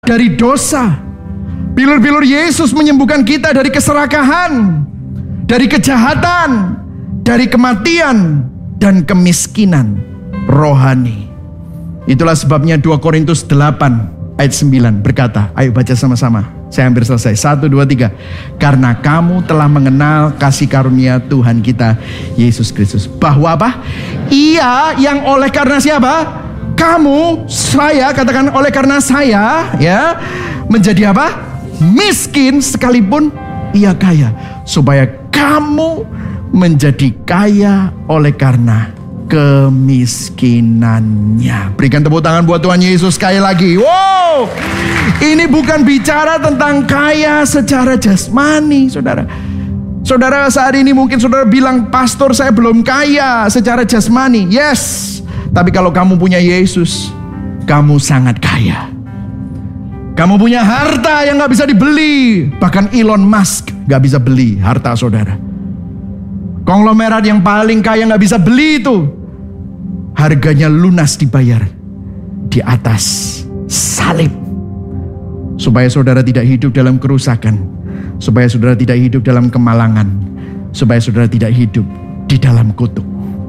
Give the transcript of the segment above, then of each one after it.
dari dosa. Bilur-bilur Yesus menyembuhkan kita dari keserakahan, dari kejahatan, dari kematian, dan kemiskinan rohani. Itulah sebabnya 2 Korintus 8 ayat 9 berkata, ayo baca sama-sama, saya hampir selesai, 1, 2, 3. Karena kamu telah mengenal kasih karunia Tuhan kita Yesus Kristus, bahwa apa? Ia yang oleh karena siapa? Kamu, saya, katakan oleh karena saya, ya, menjadi apa? Miskin sekalipun ia kaya, supaya kamu menjadi kaya oleh karena kemiskinannya. Berikan tepuk tangan buat Tuhan Yesus sekali lagi. Wow, ini bukan bicara tentang kaya secara jasmani, saudara. Saudara saat ini mungkin saudara bilang, pastor saya belum kaya secara jasmani. Yes, tapi kalau kamu punya Yesus, kamu sangat kaya. Kamu punya harta yang gak bisa dibeli. Bahkan Elon Musk gak bisa beli harta saudara. Konglomerat yang paling kaya gak bisa beli itu. Harganya lunas dibayar di atas salib. Supaya saudara tidak hidup dalam kerusakan. Supaya saudara tidak hidup dalam kemalangan. Supaya saudara tidak hidup di dalam kutuk.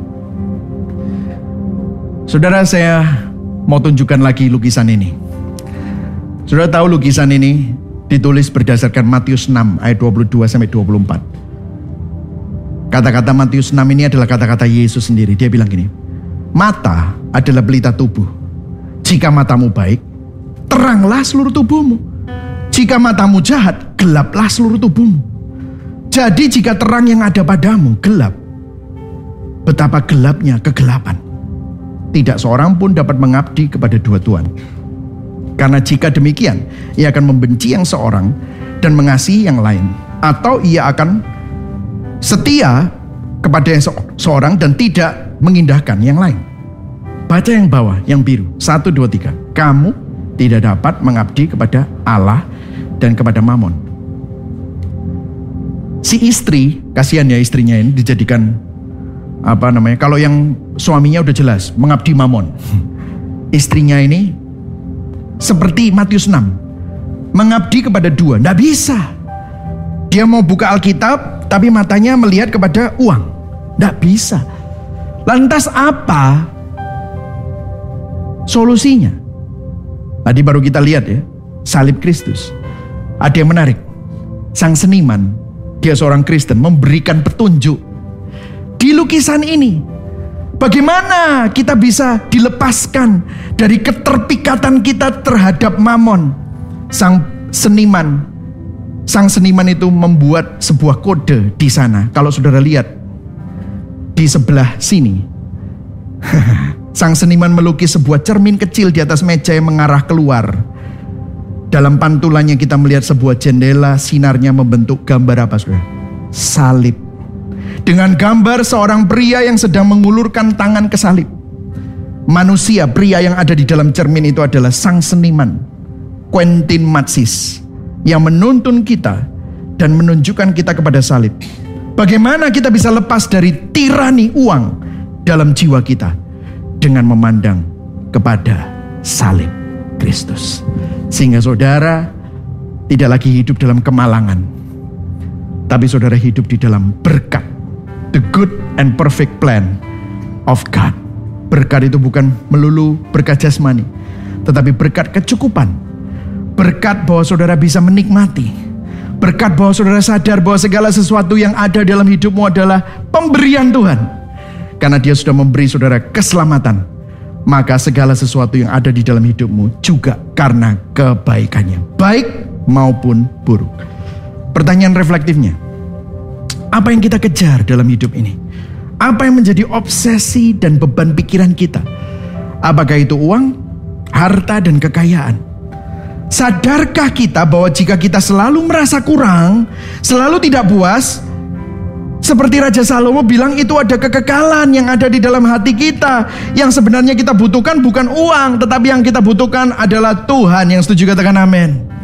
Saudara, saya mau tunjukkan lagi lukisan ini. Saudara tahu lukisan ini ditulis berdasarkan Matius 6 ayat 22-24. Kata-kata Matius 6 ini adalah kata-kata Yesus sendiri. Dia bilang gini, mata adalah pelita tubuh. Jika matamu baik, teranglah seluruh tubuhmu. Jika matamu jahat, gelaplah seluruh tubuhmu. Jadi jika terang yang ada padamu gelap, betapa gelapnya kegelapan. Tidak seorang pun dapat mengabdi kepada dua tuan. Karena jika demikian, ia akan membenci yang seorang dan mengasihi yang lain. Atau ia akan setia kepada yang seorang dan tidak mengindahkan yang lain. Baca yang bawah, yang biru. 1, 2, 3. Kamu tidak dapat mengabdi kepada Allah dan kepada Mamon. Si istri, kasihan ya istrinya ini dijadikan kalau yang suaminya udah jelas mengabdi Mamon, istrinya ini seperti Matius 6 mengabdi kepada dua, nggak bisa. Dia mau buka Alkitab tapi matanya melihat kepada uang, nggak bisa. Lantas apa solusinya? Tadi baru kita lihat ya, salib Kristus. Ada yang menarik, sang seniman, dia seorang Kristen, memberikan petunjuk di lukisan ini. Bagaimana kita bisa dilepaskan dari keterpikatan kita terhadap Mamon. Sang seniman itu membuat sebuah kode di sana. Kalau saudara lihat di sebelah sini, sang seniman melukis sebuah cermin kecil di atas meja yang mengarah keluar. Dalam pantulannya kita melihat sebuah jendela, sinarnya membentuk gambar apa saudara? Salib. Dengan gambar seorang pria yang sedang mengulurkan tangan ke salib. Manusia, pria yang ada di dalam cermin itu adalah sang seniman Quentin Matsis, yang menuntun kita dan menunjukkan kita kepada salib. Bagaimana kita bisa lepas dari tirani uang dalam jiwa kita dengan memandang kepada salib Kristus. Sehingga saudara tidak lagi hidup dalam kemalangan, tapi saudara hidup di dalam berkat. The good and perfect plan of God. Berkat itu bukan melulu berkat jasmani, tetapi berkat kecukupan. Berkat bahwa saudara bisa menikmati. Berkat bahwa saudara sadar bahwa segala sesuatu yang ada dalam hidupmu adalah pemberian Tuhan. Karena Dia sudah memberi saudara keselamatan, maka segala sesuatu yang ada di dalam hidupmu juga karena kebaikannya, baik maupun buruk. Pertanyaan reflektifnya, apa yang kita kejar dalam hidup ini? Apa yang menjadi obsesi dan beban pikiran kita? Apakah itu uang, harta, dan kekayaan? Sadarkah kita bahwa jika kita selalu merasa kurang, selalu tidak puas, seperti Raja Salomo bilang, itu ada kekekalan yang ada di dalam hati kita. Yang sebenarnya kita butuhkan bukan uang, tetapi yang kita butuhkan adalah Tuhan. Yang setuju katakan amin.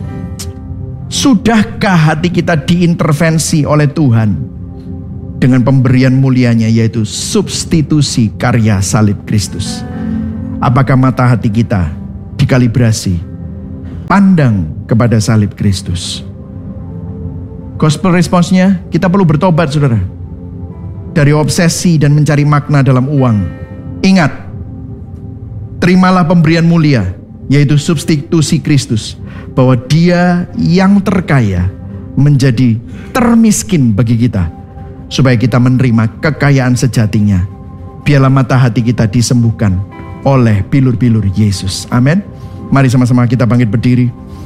Sudahkah hati kita diintervensi oleh Tuhan dengan pemberian mulianya, yaitu substitusi karya salib Kristus? Apakah mata hati kita dikalibrasi pandang kepada salib Kristus. Gospel response-nya, kita perlu bertobat saudara. Dari obsesi dan mencari makna dalam uang. Ingat, terimalah pemberian mulia, yaitu substitusi Kristus. Bahwa dia yang terkaya menjadi termiskin bagi kita. Supaya kita menerima kekayaan sejatinya. Biarlah mata hati kita disembuhkan oleh bilur-bilur Yesus. Amin. Mari sama-sama kita bangkit berdiri.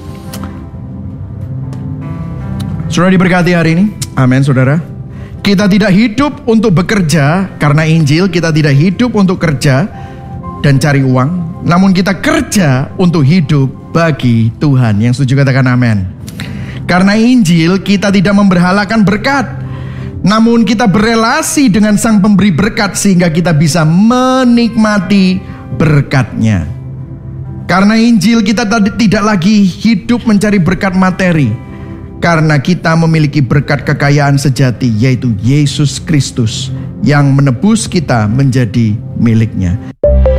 Saudara diberkati hari ini. Amin saudara. Kita tidak hidup untuk bekerja karena Injil. Kita tidak hidup untuk kerja dan cari uang. Namun kita kerja untuk hidup bagi Tuhan. Yang setuju katakan amin. Karena Injil kita tidak memberhalakan berkat. Namun kita berelasi dengan Sang Pemberi berkat sehingga kita bisa menikmati berkatnya. Karena Injil kita tidak lagi hidup mencari berkat materi. Karena kita memiliki berkat kekayaan sejati, yaitu Yesus Kristus yang menebus kita menjadi miliknya.